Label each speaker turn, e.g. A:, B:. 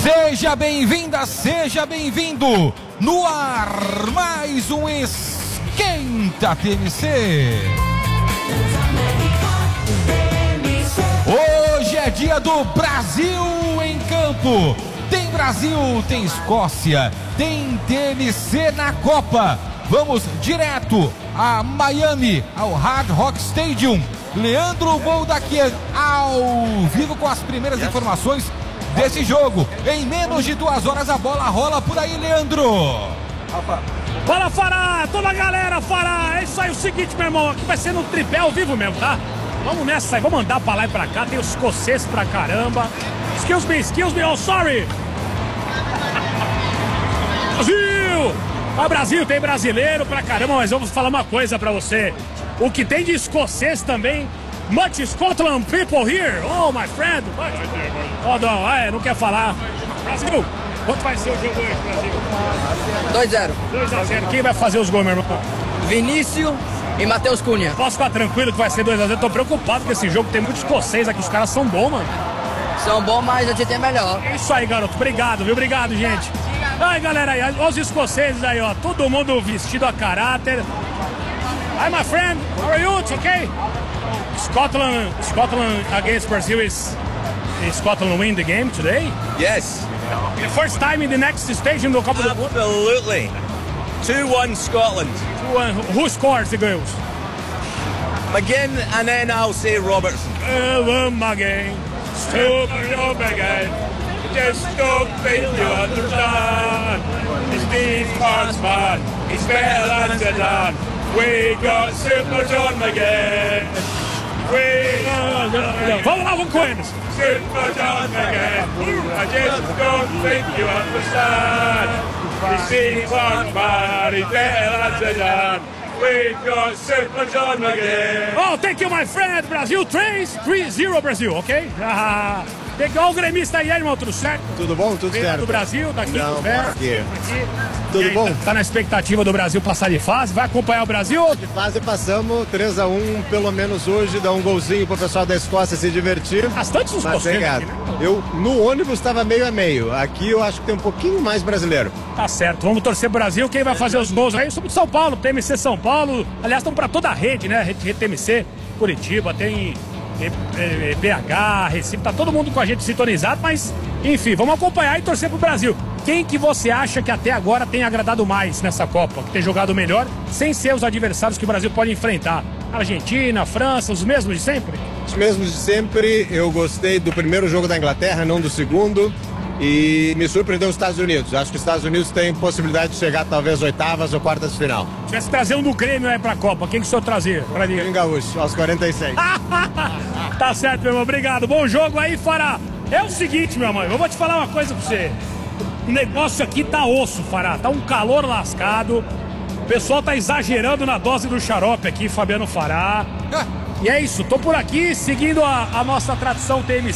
A: Seja bem-vinda, seja bem-vindo. No ar, mais um Esquenta TMC. Hoje é dia do Brasil em campo. Tem Brasil, tem Escócia, tem TMC na Copa. Vamos direto a Miami, ao Hard Rock Stadium. Leandro Boldaquian ao vivo com as primeiras informações desse jogo. Em menos de 2 horas a bola rola por aí, Leandro.
B: Fala, Fará, toda a galera, Fará. É isso aí, o seguinte, meu irmão, aqui vai ser no tripé ao vivo mesmo, tá? Vamos nessa aí, vamos andar pra lá e pra cá. Tem os escoceses pra caramba. Excuse me, oh, sorry. Brasil! Ah, Brasil, tem brasileiro pra caramba, mas vamos falar uma coisa pra você. O que tem de escocês também. Much Scotland people here. Oh, my friend. Oh, não, não quer falar. Brasil, quanto vai ser o jogo hoje, Brasil?
C: 2-0.
B: 2-0. Quem vai fazer os gols, meu irmão?
C: Vinícius e Matheus Cunha.
B: Posso ficar tranquilo que vai ser 2-0? Tô preocupado com esse jogo, tem muitos escoceses aqui, os caras são bons, mano.
C: São bons, mas a gente é melhor.
B: É isso aí, garoto. Obrigado, viu? Obrigado, gente. Ai, galera aí, olha os escoceses aí, ó. Todo mundo vestido a caráter. Hi, my friend. How are you? It's okay? Scotland against Brazil is Scotland win the game today?
D: Yes.
B: The first time in the next stage in the Cup of the World.
D: Absolutely. 2-1 Scotland.
B: Who scores the goals?
D: McGinn, and then I'll say Robertson.
B: McGinn. Stupid McGinn. Just don't think you understand. His team man. He's better than Zidane. We got Super John McGinn. Vamos lá, vamos com eles. Super John McGinn. I just don't think you understand. His team man. He's better than Zidane. We got Super John McGinn. Oh, thank you, my friend. Brasil 3-0 Brasil, ok? Legal, o gremista aí, irmão, tudo certo?
E: Tudo bom? Tudo certo.
B: Do Brasil, tá aqui.
E: Não, aqui. Tudo
B: aí,
E: bom?
B: Tá na expectativa do Brasil passar de fase? Vai acompanhar o Brasil?
E: De fase passamos, 3-1, pelo menos hoje, dá um golzinho pro pessoal da Escócia se divertir.
B: Bastante os
E: escoceses aqui, né? Eu, no ônibus, estava meio a meio. Aqui eu acho que tem um pouquinho mais brasileiro.
B: Tá certo, vamos torcer pro Brasil. Quem vai fazer os gols aí? Somos de São Paulo, TMC São Paulo. Aliás, estão pra toda a rede, né? Rede TMC, Curitiba, tem BH, Recife, tá todo mundo com a gente sintonizado, mas enfim, vamos acompanhar e torcer pro Brasil. Quem que você acha que até agora tem agradado mais nessa Copa, que tem jogado melhor, sem ser os adversários que o Brasil pode enfrentar? Argentina, França, os mesmos de sempre?
E: Os mesmos de sempre. Eu gostei do primeiro jogo da Inglaterra, não do segundo. E me surpreendeu os Estados Unidos. Acho que os Estados Unidos têm possibilidade de chegar talvez oitavas ou quartas de final.
B: Se tivesse trazer um do Grêmio aí pra Copa, quem que o senhor trazia?
E: Grêmio Gaúcho, aos 46.
B: Tá certo, meu irmão, obrigado. Bom jogo aí, Fará. É o seguinte, meu irmão, eu vou te falar uma coisa pra você. O negócio aqui tá osso, Fará. Tá um calor lascado. O pessoal tá exagerando na dose do xarope aqui, Fabiano Fará. E é isso, tô por aqui seguindo a nossa tradição TMC.